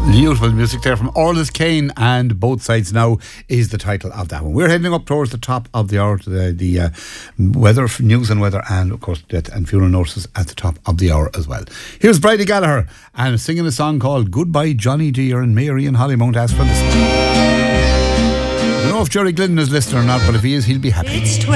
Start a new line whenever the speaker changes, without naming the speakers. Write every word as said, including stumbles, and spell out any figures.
Beautiful music there from Orlis Kane, and Both Sides Now is the title of that one. We're heading up towards the top of the hour to the, the uh, weather, news and weather, and of course death and funeral notices at the top of the hour as well. Here's Bridie Gallagher and singing a song called Goodbye Johnny Dear, and Mary and Hollymount asked for this one. I don't know if Jerry Glidden is listening or not, but if he is, he'll be happy.
It's